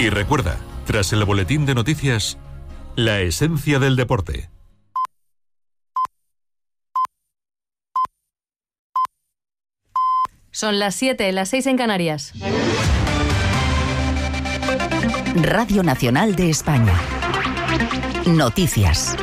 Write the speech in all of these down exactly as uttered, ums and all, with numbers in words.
Y recuerda, tras el boletín de noticias, la esencia del deporte. Son las siete, las seis en Canarias. Radio Nacional de España. Noticias.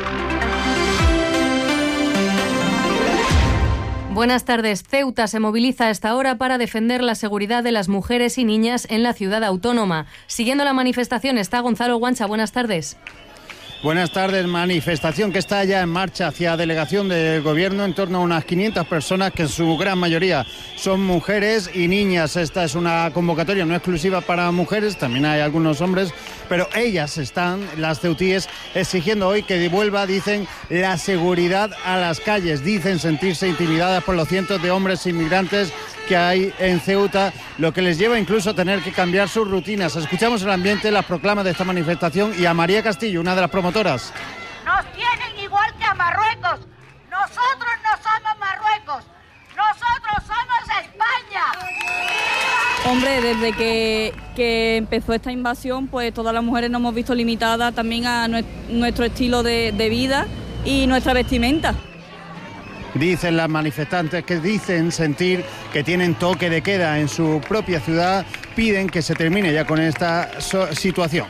Buenas tardes. Ceuta se moviliza a esta hora para defender la seguridad de las mujeres y niñas en la ciudad autónoma. Siguiendo la manifestación está Gonzalo Guancha. Buenas tardes. Buenas tardes. Manifestación que está ya en marcha hacia delegación del Gobierno, en torno a unas quinientas personas, que en su gran mayoría son mujeres y niñas. Esta es una convocatoria no exclusiva para mujeres, también hay algunos hombres, pero ellas están, las ceutíes, exigiendo hoy que devuelva, dicen, la seguridad a las calles. Dicen sentirse intimidadas por los cientos de hombres inmigrantes que hay en Ceuta, lo que les lleva incluso a tener que cambiar sus rutinas. Escuchamos el ambiente, las proclamas de esta manifestación y a María Castillo, una de las promotoras. Nos tienen igual que a Marruecos. Nosotros no somos Marruecos. Nosotros somos España. Hombre, desde que, que empezó esta invasión, pues todas las mujeres nos hemos visto limitadas también a nuestro estilo de, de vida y nuestra vestimenta. Dicen las manifestantes que dicen sentir que tienen toque de queda en su propia ciudad, piden que se termine ya con esta so- situación.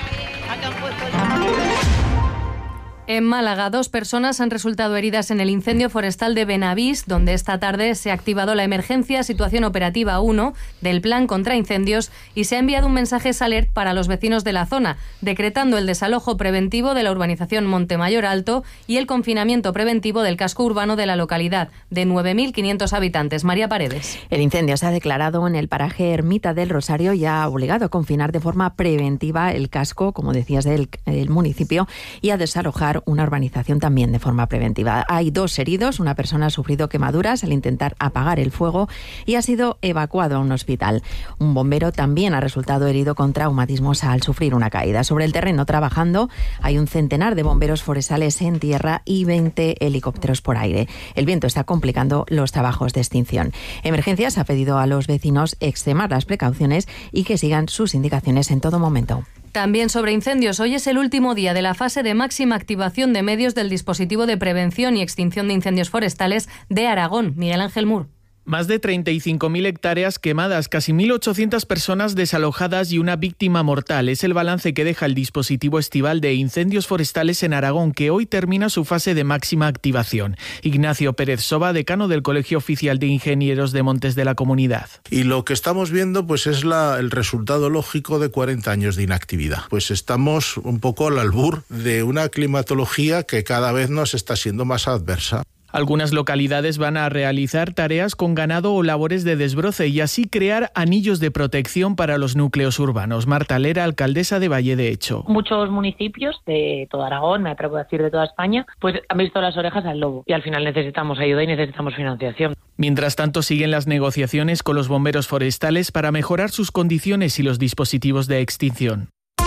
En Málaga, dos personas han resultado heridas en el incendio forestal de Benavís, donde esta tarde se ha activado la emergencia Situación Operativa uno del Plan contra Incendios y se ha enviado un mensaje alert para los vecinos de la zona, decretando el desalojo preventivo de la urbanización Montemayor Alto y el confinamiento preventivo del casco urbano de la localidad, de nueve mil quinientos habitantes. María Paredes. El incendio se ha declarado en el paraje Ermita del Rosario y ha obligado a confinar de forma preventiva el casco, como decías, del el municipio, y a desalojar una urbanización también de forma preventiva. Hay dos heridos, una persona ha sufrido quemaduras al intentar apagar el fuego y ha sido evacuado a un hospital. Un bombero también ha resultado herido con traumatismos al sufrir una caída. Sobre el terreno trabajando hay un centenar de bomberos forestales en tierra y veinte helicópteros por aire. El viento está complicando los trabajos de extinción. Emergencias ha pedido a los vecinos extremar las precauciones y que sigan sus indicaciones en todo momento. También sobre incendios, hoy es el último día de la fase de máxima activación de medios del dispositivo de prevención y extinción de incendios forestales de Aragón. Miguel Ángel Mur. Más de treinta y cinco mil hectáreas quemadas, casi mil ochocientas personas desalojadas y una víctima mortal. Es el balance que deja el dispositivo estival de incendios forestales en Aragón, que hoy termina su fase de máxima activación. Ignacio Pérez Soba, decano del Colegio Oficial de Ingenieros de Montes de la Comunidad. Y lo que estamos viendo pues es la, el resultado lógico de cuarenta años de inactividad. Pues estamos un poco al albur de una climatología que cada vez nos está siendo más adversa. Algunas localidades van a realizar tareas con ganado o labores de desbroce y así crear anillos de protección para los núcleos urbanos. Marta Lera, alcaldesa de Valle de Hecho. Muchos municipios de toda Aragón, me atrevo a decir de toda España, pues han visto las orejas al lobo y al final necesitamos ayuda y necesitamos financiación. Mientras tanto, siguen las negociaciones con los bomberos forestales para mejorar sus condiciones y los dispositivos de extinción.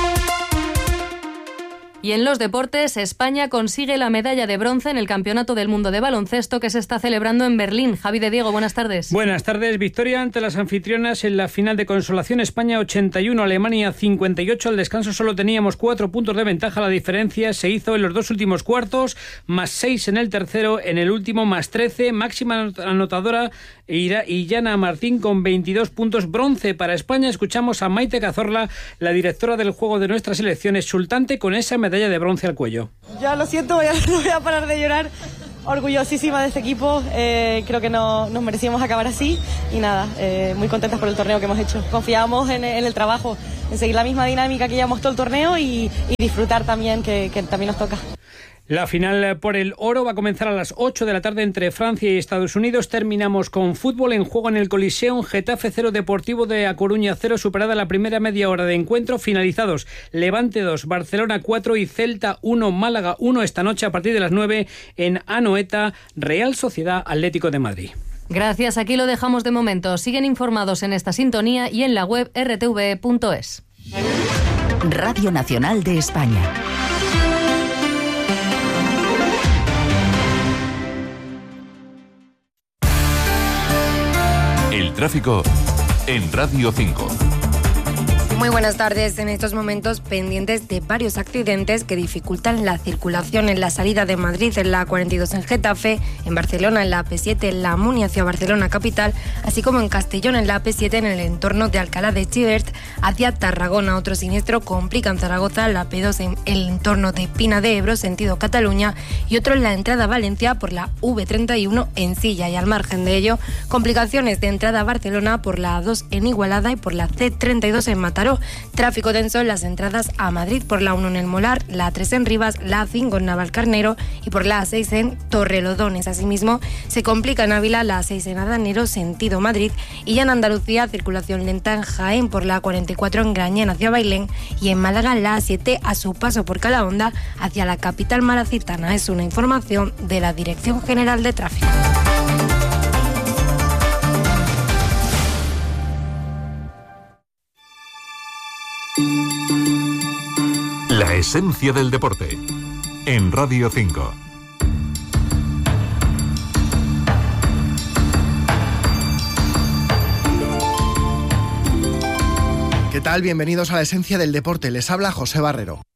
Y en los deportes, España consigue la medalla de bronce en el Campeonato del Mundo de Baloncesto que se está celebrando en Berlín. Javi de Diego, buenas tardes. Buenas tardes. Victoria ante las anfitrionas en la final de consolación. España ochenta y uno, Alemania cincuenta y ocho. Al descanso solo teníamos cuatro puntos de ventaja. La diferencia se hizo en los dos últimos cuartos, más seis en el tercero, en el último más trece. Máxima anotadora Illana Martín con veintidós puntos. Bronce para España. Escuchamos a Maite Cazorla, la directora del juego de nuestra selección, exultante con esa medalla de bronce al cuello. Ya lo siento, voy a, voy a parar de llorar. Orgullosísima de este equipo, eh, creo que no, nos merecíamos acabar así y nada, eh, muy contentas por el torneo que hemos hecho. Confiamos en, en el trabajo, en seguir la misma dinámica que llevamos todo el torneo y, y disfrutar también, que, que también nos toca. La final por el oro va a comenzar a las ocho de la tarde entre Francia y Estados Unidos. Terminamos con fútbol en juego en el Coliseum. Getafe cero, Deportivo de A Coruña cero. Superada la primera media hora de encuentro. Finalizados Levante dos, Barcelona cuatro y Celta uno, Málaga uno. Esta noche a partir de las nueve en Anoeta, Real Sociedad Atlético de Madrid. Gracias, aquí lo dejamos de momento. Siguen informados en esta sintonía y en la web erre te ve punto es. Radio Nacional de España. El tráfico en Radio cinco. Muy buenas tardes. En estos momentos pendientes de varios accidentes que dificultan la circulación en la salida de Madrid en la A cuarenta y dos en Getafe, en Barcelona en la A P siete en la Muni hacia Barcelona capital, así como en Castellón en la A P siete en el entorno de Alcalá de Xivert hacia Tarragona. Otro siniestro complica en Zaragoza la A P dos en el entorno de Pina de Ebro sentido Cataluña y otro en la entrada a Valencia por la V treinta y uno en Silla. Y al margen de ello, complicaciones de entrada a Barcelona por la A dos en Igualada y por la C treinta y dos en Mataró. Tráfico denso en las entradas a Madrid por la uno en El Molar, la A tres en Rivas, la A cinco en Navalcarnero y por la A seis en Torrelodones. Asimismo, se complica en Ávila la A seis en Adanero, sentido Madrid, y ya en Andalucía, circulación lenta en Jaén por la A cuarenta y cuatro en Grañén hacia Bailén y en Málaga la A siete a su paso por Calahonda hacia la capital malacitana. Es una información de la Dirección General de Tráfico. La esencia del deporte, en Radio cinco. ¿Qué tal? Bienvenidos a La esencia del deporte. Les habla José Barrero.